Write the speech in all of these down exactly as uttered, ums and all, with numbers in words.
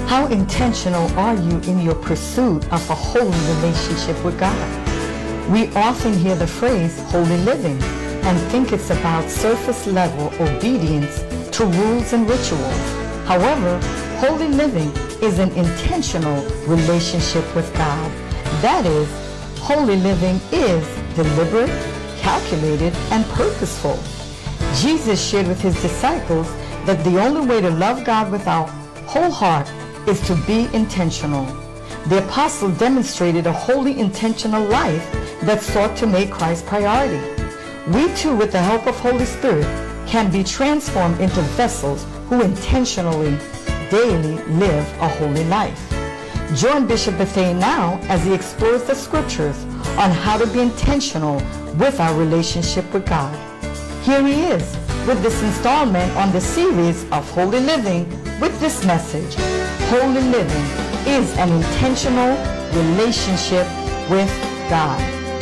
How intentional are you in your pursuit of a holy relationship with God? We often hear the phrase holy living and think it's about surface level obedience to rules and rituals. However, holy living is an intentional relationship with God. That is, holy living is deliberate, calculated, and purposeful. Jesus shared with his disciples that the only way to love God with our whole heart is to be intentional. The apostle demonstrated a wholly intentional life that sought to make Christ priority. We too, with the help of Holy Spirit, can be transformed into vessels who intentionally, daily live a holy life. Join Bishop Bethany now as he explores the scriptures on how to be intentional with our relationship with God. Here he is with this installment on the series of Holy Living with this message: Holy living is an intentional relationship with God.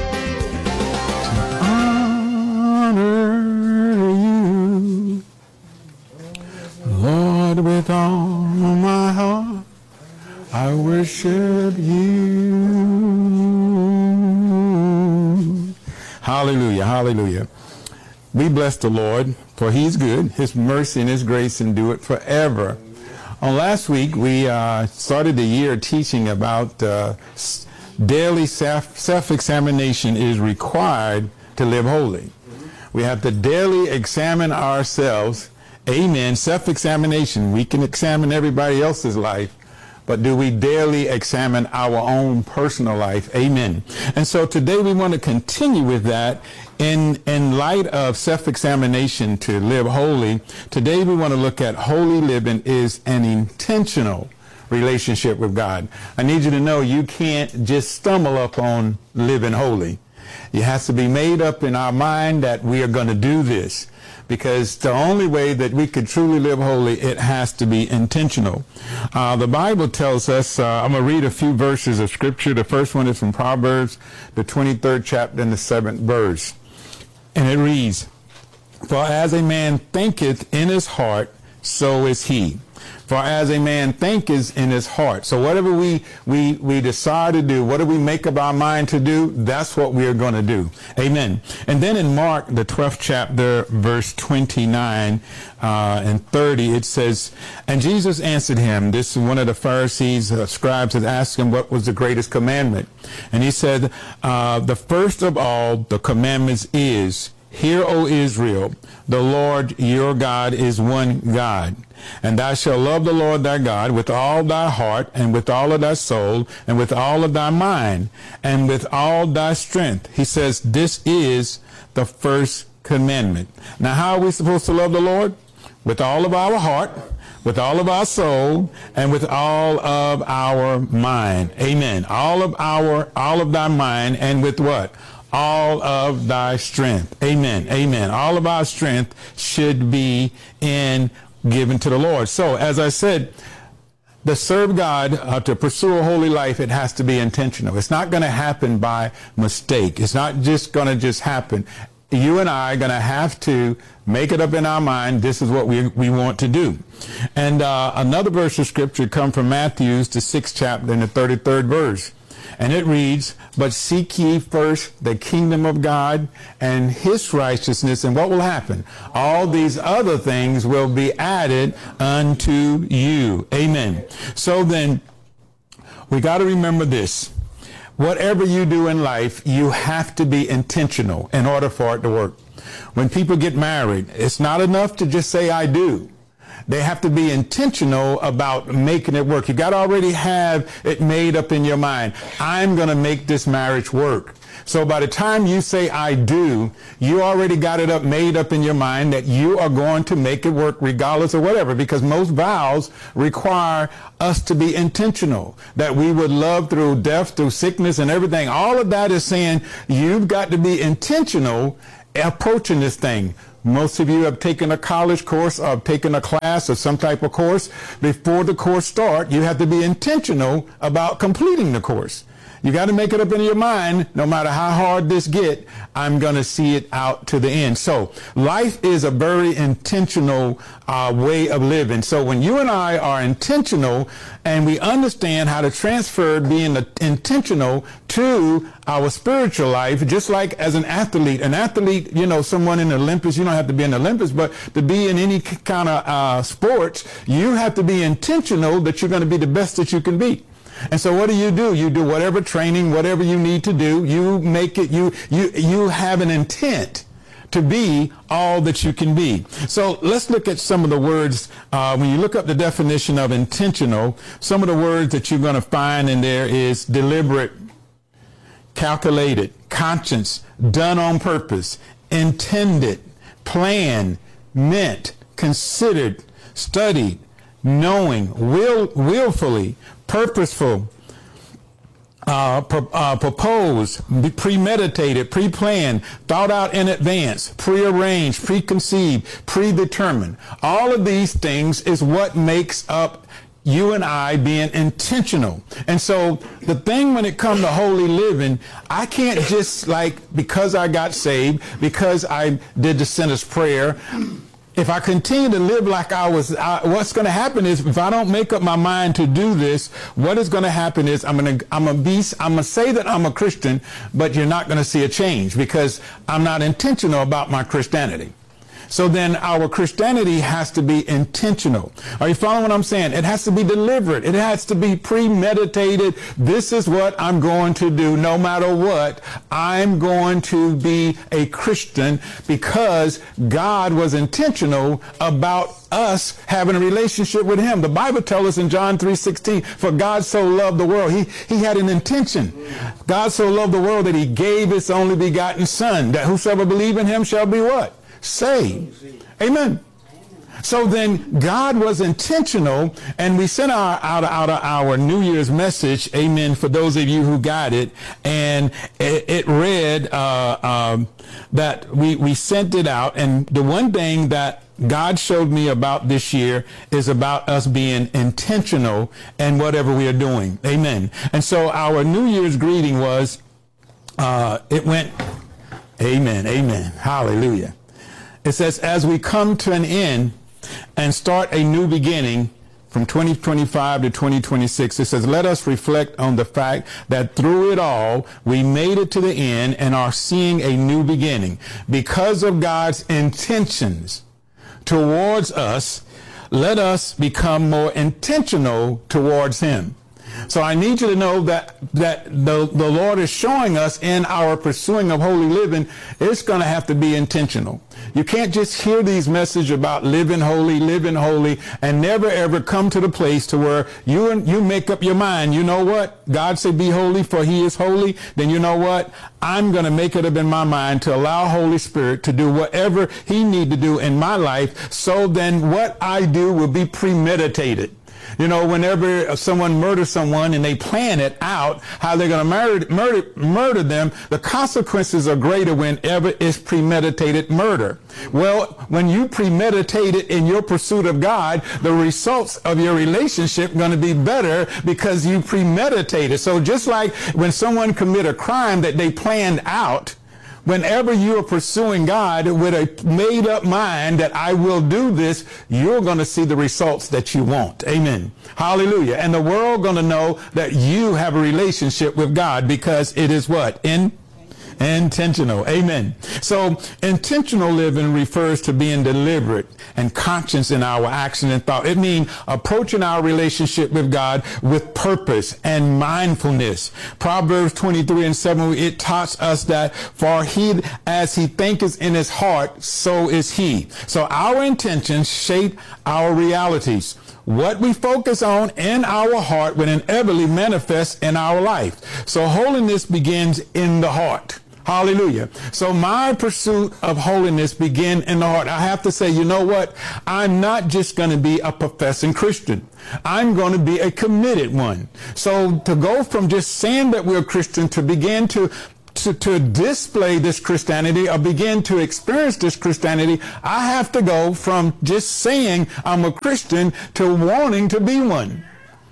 To honor you, Lord, with all my heart, I worship you. Hallelujah, hallelujah. We bless the Lord, for he's good. His mercy and his grace endure it forever. On last week, we uh, started the year teaching about uh, daily self, self-examination is required to live holy. We have to daily examine ourselves. Amen. Self-examination. We can examine everybody else's life, but do we daily examine our own personal life? Amen. And so today we want to continue with that in, in light of self-examination to live holy. Today we want to look at holy living is an intentional relationship with God. I need you to know you can't just stumble up on living holy. It has to be made up in our mind that we are going to do this. Because the only way that we could truly live holy, it has to be intentional. Uh, the Bible tells us, uh, I'm going to read a few verses of Scripture. The first one is from Proverbs, the twenty-third chapter and the seventh verse. And it reads, "For as a man thinketh in his heart, so is he. For as a man thinketh in his heart." So whatever we, we, we decide to do, whatever we make up our mind to do, that's what we are going to do. Amen. And then in Mark, the twelfth chapter, verse twenty-nine uh, and thirty, it says, "And Jesus answered him," this is one of the Pharisees, uh, scribes, had asked him what was the greatest commandment. And he said, uh, "The first of all the commandments is, Hear, O Israel, the Lord your God is one God. And thou shalt love the Lord thy God with all thy heart, and with all of thy soul, and with all of thy mind, and with all thy strength." He says this is the first commandment. Now, how are we supposed to love the Lord? With all of our heart, with all of our soul, and with all of our mind. Amen. All of our, all of thy mind, and with what? All of thy strength. Amen. Amen. All of our strength should be in given to the Lord. So, as I said, to serve God, uh, to pursue a holy life, it has to be intentional. It's not going to happen by mistake. It's not just going to just happen. You and I are going to have to make it up in our mind, this is what we we want to do. And uh, another verse of Scripture comes from Matthew, the sixth chapter, and the thirty-third verse. And it reads, "But seek ye first the kingdom of God and his righteousness, and what will happen? All these other things will be added unto you." Amen. So then, we got to remember this. Whatever you do in life, you have to be intentional in order for it to work. When people get married, it's not enough to just say, "I do." They have to be intentional about making it work. You got to already have it made up in your mind. I'm going to make this marriage work. So by the time you say, "I do," you already got it up, made up in your mind that you are going to make it work regardless of whatever, because most vows require us to be intentional, that we would love through death, through sickness and everything. All of that is saying you've got to be intentional approaching this thing. Most of you have taken a college course or taken a class or some type of course. Before the course starts, you have to be intentional about completing the course. You got to make it up in your mind, no matter how hard this get, I'm going to see it out to the end. So life is a very intentional uh, way of living. So when you and I are intentional and we understand how to transfer being intentional to our spiritual life, just like as an athlete, an athlete, you know, someone in the Olympics, you don't have to be in the Olympics, but to be in any kind of uh, sports, you have to be intentional that you're going to be the best that you can be. And so what do you do? You do whatever training, whatever you need to do. You make it, you, you, you have an intent to be all that you can be. So let's look at some of the words. Uh, when you look up the definition of intentional, some of the words that you're going to find in there is deliberate, calculated, conscious, done on purpose, intended, planned, meant, considered, studied, knowing, will, willfully, purposeful, uh, pro, uh, proposed, premeditated, pre-planned, thought out in advance, prearranged, preconceived, predetermined. All of these things is what makes up you and I being intentional. And so the thing when it comes to holy living, I can't just like, because I got saved, because I did the sinner's prayer, if I continue to live like I was, I, what's going to happen is if I don't make up my mind to do this, what is going to happen is I'm going to, I'm going to be, I'm going to say that I'm a Christian, but you're not going to see a change because I'm not intentional about my Christianity. So then our Christianity has to be intentional. Are you following what I'm saying? It has to be deliberate. It has to be premeditated. This is what I'm going to do. No matter what, I'm going to be a Christian because God was intentional about us having a relationship with him. The Bible tells us in John three sixteen, for God so loved the world. He, he had an intention. God so loved the world that he gave his only begotten son, that whosoever believe in him shall be what? Saved. Amen. So then God was intentional, and we sent our, out, out of our New Year's message, amen, for those of you who got it, and it, it read uh, um, that we, we sent it out, and the one thing that God showed me about this year is about us being intentional in whatever we are doing. Amen. And so our New Year's greeting was, uh, it went, amen, amen, hallelujah. It says, as we come to an end and start a new beginning from twenty twenty-five to twenty twenty-six, it says, let us reflect on the fact that through it all, we made it to the end and are seeing a new beginning. Because of God's intentions towards us, let us become more intentional towards him. So I need you to know that that the, the Lord is showing us in our pursuing of holy living, it's going to have to be intentional. You can't just hear these messages about living holy, living holy, and never ever come to the place to where you you make up your mind, you know what? God said be holy for he is holy. Then you know what? I'm going to make it up in my mind to allow Holy Spirit to do whatever he need to do in my life. So then what I do will be premeditated. You know, whenever someone murders someone and they plan it out, how they're going to murder, murder, murder them, the consequences are greater whenever it's premeditated murder. Well, when you premeditate it in your pursuit of God, the results of your relationship are going to be better because you premeditated. So just like when someone commit a crime that they planned out, whenever you are pursuing God with a made up mind that I will do this, you're going to see the results that you want. Amen. Hallelujah. And the world going to know that you have a relationship with God because it is what? In intentional. Amen. So intentional living refers to being deliberate and conscious in our action and thought. It means approaching our relationship with God with purpose and mindfulness. Proverbs twenty-three and seven, it taught us that for he, as he thinketh in his heart, so is he. So our intentions shape our realities. What we focus on in our heart will inevitably manifest in our life. So holiness begins in the heart. Hallelujah. So my pursuit of holiness began in the heart. I have to say, you know what? I'm not just going to be a professing Christian. I'm going to be a committed one. So to go from just saying that we're a Christian to begin to To, to display this Christianity or begin to experience this Christianity, I have to go from just saying I'm a Christian to wanting to be one.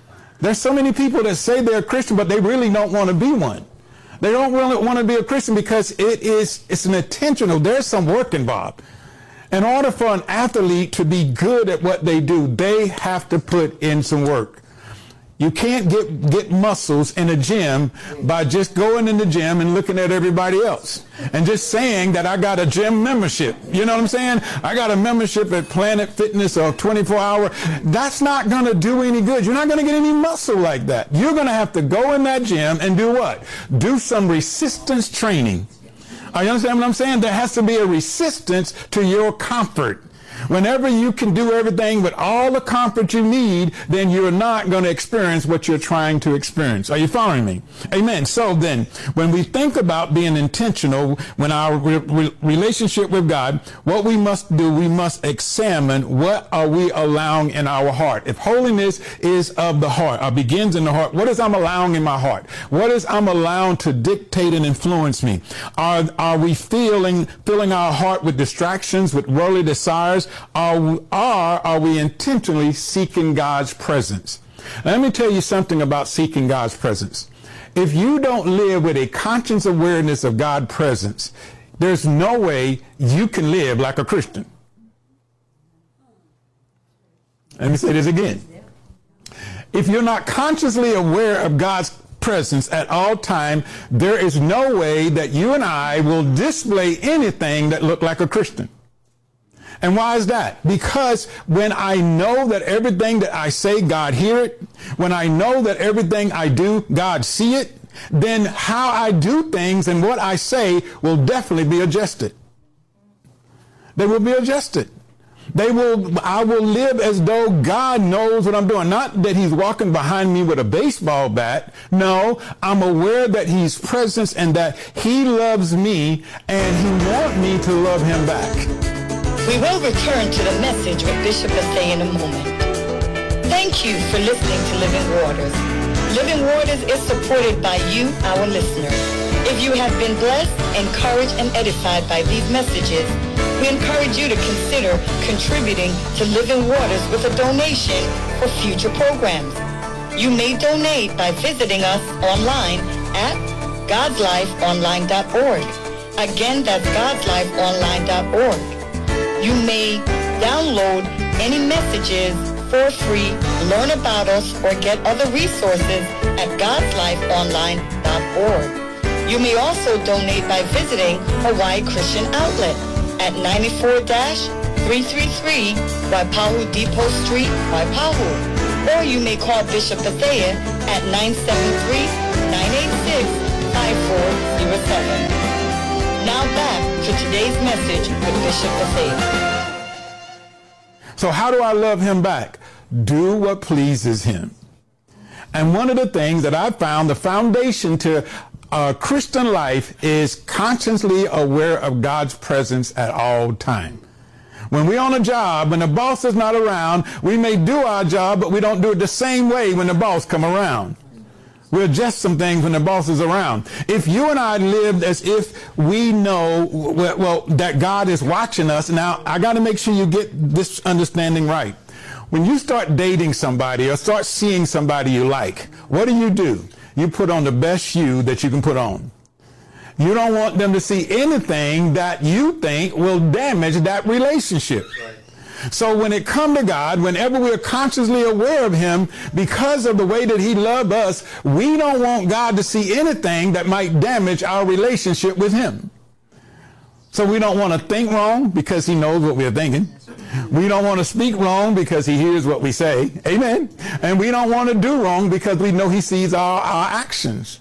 There's so many people that say they're a Christian, but they really don't want to be one. They don't really want to be a Christian because it is, it's an intentional, there's some work involved. In order for an athlete to be good at what they do, they have to put in some work. You can't get, get muscles in a gym by just going in the gym and looking at everybody else and just saying that I got a gym membership. You know what I'm saying? I got a membership at Planet Fitness or twenty-four hour. That's not going to do any good. You're not going to get any muscle like that. You're going to have to go in that gym and do what? Do some resistance training. Are you understand what I'm saying? There has to be a resistance to your comfort. Whenever you can do everything with all the comfort you need, then you're not going to experience what you're trying to experience. Are you following me? Amen. So then, when we think about being intentional, when our re- re- relationship with God, what we must do, we must examine what are we allowing in our heart. If holiness is of the heart, or begins in the heart, what is I'm allowing in my heart? What is I'm allowing to dictate and influence me? Are, are we feeling, filling our heart with distractions, with worldly desires? Are we, are, are we intentionally seeking God's presence? Now, let me tell you something about seeking God's presence. If you don't live with a conscious awareness of God's presence, there's no way you can live like a Christian. Let me say this again. If you're not consciously aware of God's presence at all time, there is no way that you and I will display anything that look like a Christian. And why is that? Because when I know that everything that I say, God hear it, when I know that everything I do, God see it, then how I do things and what I say will definitely be adjusted. They will be adjusted. They will, I will live as though God knows what I'm doing. Not that he's walking behind me with a baseball bat. No, I'm aware that he's present and that he loves me and he wants me to love him back. We will return to the message with Bishop Asay in a moment. Thank you for listening to Living Waters. Living Waters is supported by you, our listeners. If you have been blessed, encouraged, and edified by these messages, we encourage you to consider contributing to Living Waters with a donation for future programs. You may donate by visiting us online at gods life online dot org. Again, that's gods life online dot org. You may download any messages for free, learn about us, or get other resources at gods life online dot org. You may also donate by visiting Hawaii Christian Outlet at ninety-four dash three thirty-three Waipahu Depot Street, Waipahu. Or you may call Bishop Asay at nine seven three, nine eight six, five four zero seven. Now back to today's message with Bishop Asay. So how do I love him back? Do what pleases him. And one of the things that I found, the foundation to a Christian life is consciously aware of God's presence at all time. When we're on a job, when the boss is not around, we may do our job, but we don't do it the same way when the boss come around. We adjust some things when the boss is around. If you and I lived as if we know, well, that God is watching us, now I got to make sure you get this understanding right. When you start dating somebody or start seeing somebody you like, what do you do? You put on the best you that you can put on. You don't want them to see anything that you think will damage that relationship. Right. So when it comes to God, whenever we're consciously aware of him, because of the way that he loved us, we don't want God to see anything that might damage our relationship with him. So we don't want to think wrong because he knows what we're thinking. We don't want to speak wrong because he hears what we say. Amen. And we don't want to do wrong because we know he sees our, our actions.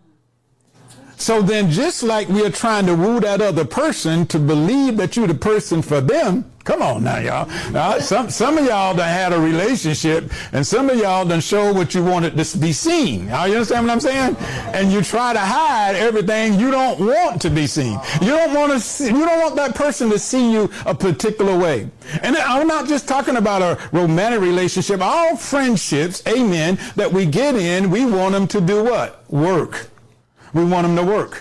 So then just like we are trying to woo that other person to believe that you're the person for them, come on now, y'all. Now, some, some of y'all done had a relationship, and some of y'all done showed what you wanted to be seen. Now, you understand what I'm saying? And you try to hide everything you don't want to be seen. You don't want to see, you don't want that person to see you a particular way. And I'm not just talking about a romantic relationship. All friendships, amen, that we get in, we want them to do what? Work. We want them to work.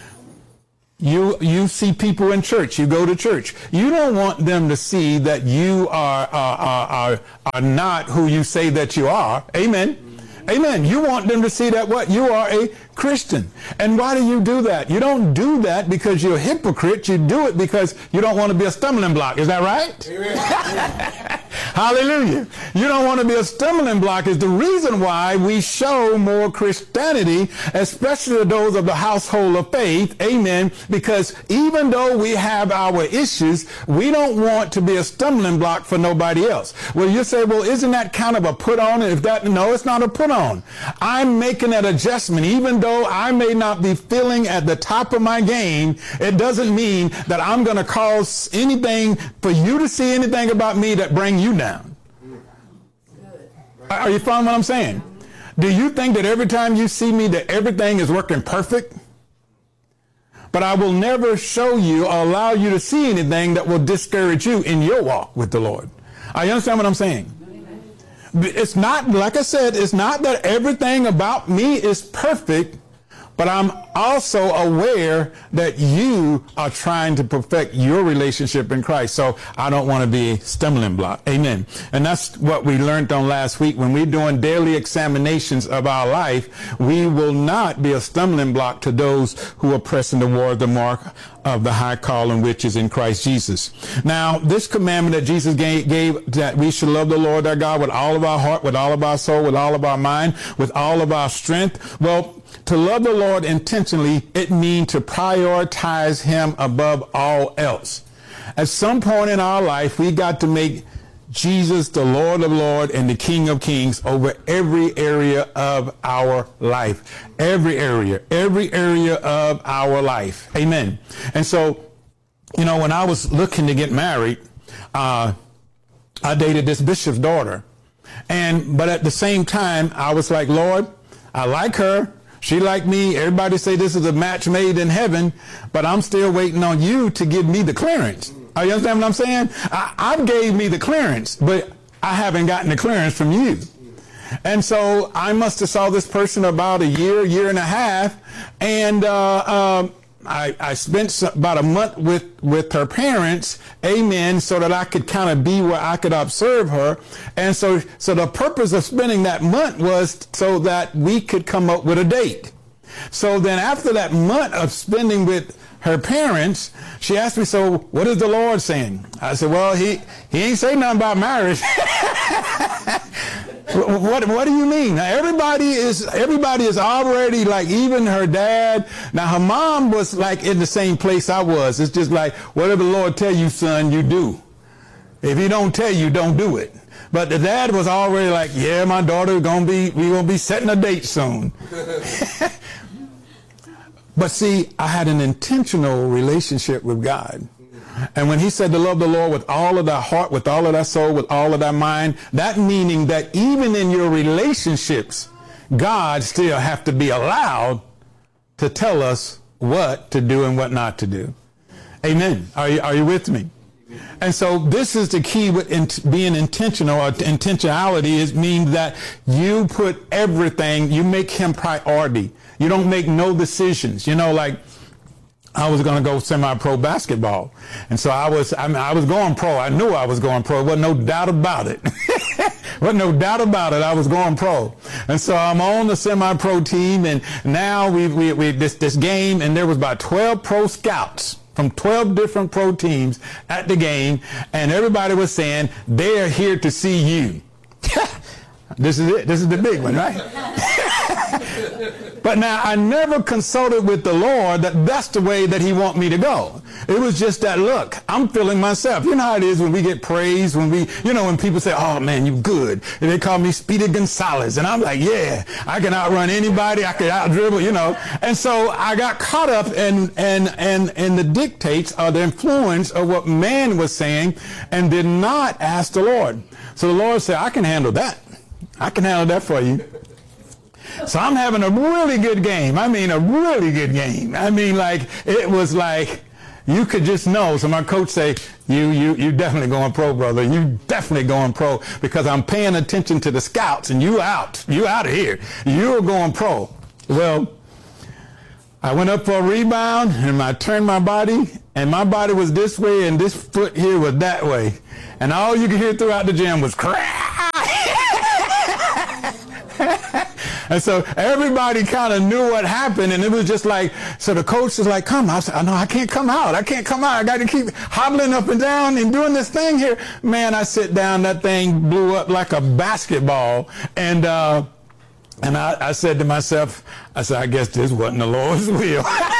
You you see people in church. You go to church. You don't want them to see that you are are are, are not who you say that you are. Amen. Amen. You want them to see that what? You are a Christian. And why do you do that? You don't do that because you're a hypocrite. You do it because you don't want to be a stumbling block. Is that right? Amen. Hallelujah. You don't want to be a stumbling block is the reason why we show more Christianity, especially those of the household of faith. Amen. Because even though we have our issues, we don't want to be a stumbling block for nobody else. Well, you say, well, isn't that kind of a put on? If that, no, it's not a put on. I'm making that adjustment. Even though I may not be feeling at the top of my game, it doesn't mean that I'm going to cause anything for you to see anything about me that bring you down. Are you following what I'm saying? Do you think that every time you see me that everything is working perfect? But I will never show you or allow you to see anything that will discourage you in your walk with the Lord. Are you understand what I'm saying? It's not, like I said, it's not that everything about me is perfect, but I'm also aware that you are trying to perfect your relationship in Christ. So I don't want to be a stumbling block. Amen. And that's what we learned on last week. When we're doing daily examinations of our life, we will not be a stumbling block to those who are pressing toward the mark of the high calling which is in Christ Jesus. Now, this commandment that Jesus gave, gave that we should love the Lord our God with all of our heart, with all of our soul, with all of our mind, with all of our strength. Well, to love the Lord intentionally, it means to prioritize him above all else. At some point in our life, we got to make Jesus the Lord of Lords and the King of Kings over every area of our life. Every area, every area of our life. Amen. And so, you know, when I was looking to get married, uh, I dated this bishop's daughter. And, but at the same time, I was like, Lord, I like her. She like me. Everybody say this is a match made in heaven, but I'm still waiting on you to give me the clearance. Are you understand what I'm saying? I, I gave me the clearance, but I haven't gotten the clearance from you. And so I must have saw this person about a year, year and a half, and uh, uh, I, I spent some, about a month with, with her parents, amen, so that I could kind of be where I could observe her. And so, so the purpose of spending that month was so that we could come up with a date. So then after that month of spending with her parents, she asked me, so what is the Lord saying? I said, well, he, he ain't saying nothing about marriage. What, what do you mean? Now, everybody is, everybody is already like, even her dad. Now, her mom was like in the same place I was. It's just like, whatever the Lord tell you, son, you do. If he don't tell you, don't do it. But the dad was already like, yeah, my daughter gonna be, we gonna be setting a date soon. But see, I had an intentional relationship with God. And when he said to love the Lord with all of thy heart, with all of thy soul, with all of thy mind, that meaning that even in your relationships, God still have to be allowed to tell us what to do and what not to do. Amen. Are you, are you with me? And so this is the key with in, being intentional, or intentionality is means that you put everything, you make him priority. You don't make no decisions. You know, like, I was going to go semi-pro basketball. And so I was, I mean, I was going pro. I knew I was going pro. There wasn't no doubt about it. Wasn't no doubt about it. I was going pro. And so I'm on the semi-pro team. And now we, we, we, this, this game, and there was about twelve pro scouts from twelve different pro teams at the game. And everybody was saying, they're here to see you. This is it. This is the big one, right? But now I never consulted with the Lord that that's the way that he want me to go. It was just that, look, I'm feeling myself. You know how it is when we get praised, when we, you know, when people say, oh man, you good. And they call me Speedy Gonzalez. And I'm like, yeah, I can outrun anybody. I can out dribble, you know. And so I got caught up in, in, in, in the dictates or the influence of what man was saying and did not ask the Lord. So the Lord said, I can handle that. I can handle that for you. So I'm having a really good game. I mean, a really good game. I mean, like, it was like, you could just know. So my coach say, you, you, you definitely going pro, brother. You definitely going pro, because I'm paying attention to the scouts and you out, you out of here. You're going pro. Well, I went up for a rebound and I turned my body and my body was this way and this foot here was that way. And all you could hear throughout the gym was crack. And so everybody kind of knew what happened, and it was just like, so the coach was like, come. I said, no, I can't come out. I can't come out. I got to keep hobbling up and down and doing this thing here. Man, I sit down, that thing blew up like a basketball. And, uh, and I, I said to myself, I said, I guess this wasn't the Lord's will.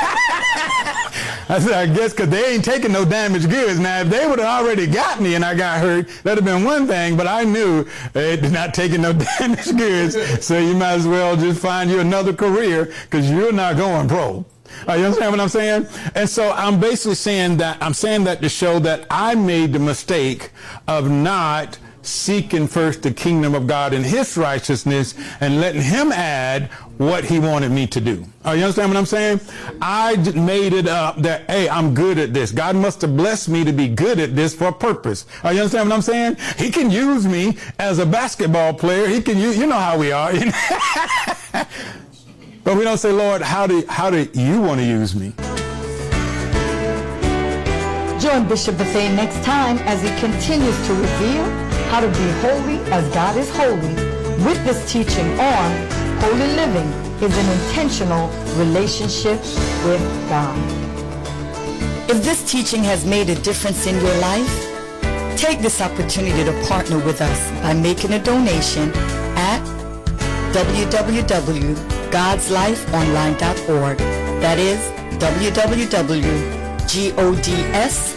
I said, I guess because they ain't taking no damaged goods. Now, if they would have already got me and I got hurt, that'd have been one thing, but I knew they're not taking no damaged goods, so you might as well just find you another career because you're not going pro. Uh, you understand what I'm saying? And so I'm basically saying that, I'm saying that to show that I made the mistake of not seeking first the kingdom of God and his righteousness and letting him add what he wanted me to do. Oh, you understand what I'm saying? I made it up that, hey, I'm good at this. God must have blessed me to be good at this for a purpose. Oh, you understand what I'm saying? He can use me as a basketball player. He can use, you know how we are. But we don't say, Lord, how do, how do you want to use me? Join Bishop Bethea next time as he continues to reveal how to be holy as God is holy with this teaching on holy living is an intentional relationship with God. If this teaching has made a difference in your life, take this opportunity to partner with us by making a donation at w w w dot gods life online dot org. That is w w w dot gods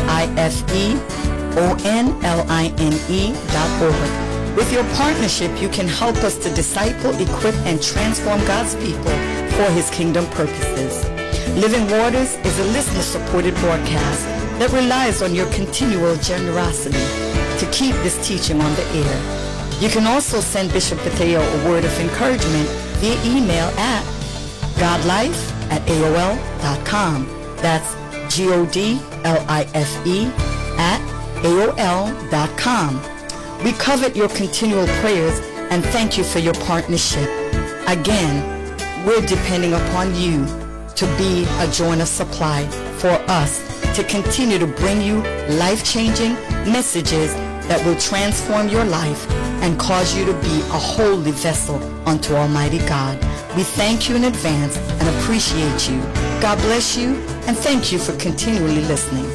life dot org. With your partnership, you can help us to disciple, equip, and transform God's people for his kingdom purposes. Living Waters is a listener-supported broadcast that relies on your continual generosity to keep this teaching on the air. You can also send Bishop Bethea a word of encouragement via email at godlife at A O L dot com. That's G O D L I F E at A O L dot com. We covet your continual prayers and thank you for your partnership. Again, we're depending upon you to be a joint of supply for us to continue to bring you life-changing messages that will transform your life and cause you to be a holy vessel unto Almighty God. We thank you in advance and appreciate you. God bless you, and thank you for continually listening.